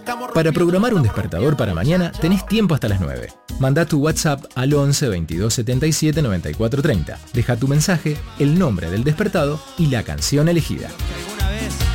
Para programar un despertador para mañana tenés tiempo hasta las 9. Manda tu WhatsApp al 11 22 77 94 30. Deja tu mensaje, el nombre del despertado y la canción elegida.